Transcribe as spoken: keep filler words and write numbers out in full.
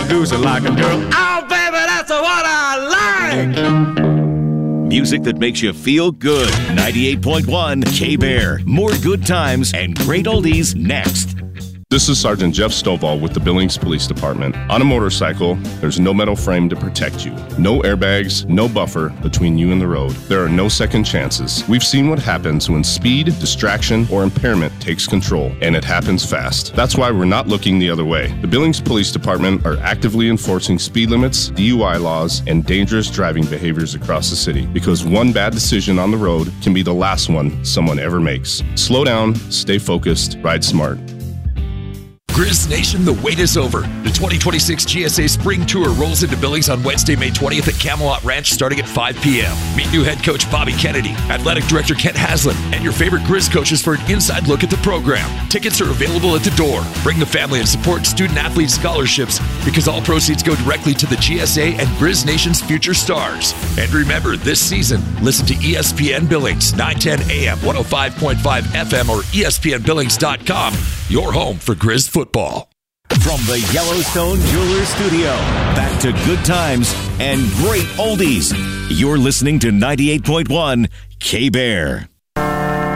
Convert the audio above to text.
seducer like a girl. Oh, baby, that's what I like. Music that makes you feel good. ninety-eight point one K-Bear. More good times and great oldies next. This is Sergeant Jeff Stovall with the Billings Police Department. On a motorcycle, there's no metal frame to protect you. No airbags, no buffer between you and the road. There are no second chances. We've seen what happens when speed, distraction, or impairment takes control, and it happens fast. That's why we're not looking the other way. The Billings Police Department are actively enforcing speed limits, D U I laws, and dangerous driving behaviors across the city, because one bad decision on the road can be the last one someone ever makes. Slow down, stay focused, ride smart. Grizz Nation, the wait is over. The twenty twenty-six G S A Spring Tour rolls into Billings on Wednesday, May twentieth at Camelot Ranch starting at five p.m. Meet new head coach Bobby Kennedy, athletic director Kent Haslam, and your favorite Grizz coaches for an inside look at the program. Tickets are available at the door. Bring the family and support student-athlete scholarships because all proceeds go directly to the G S A and Grizz Nation's future stars. And remember, this season, listen to E S P N Billings, nine ten a.m., one oh five point five F M, or E S P N Billings dot com, your home for Grizz football. From the Yellowstone Jewelers Studio, back to good times and great oldies. You're listening to ninety-eight point one K-Bear.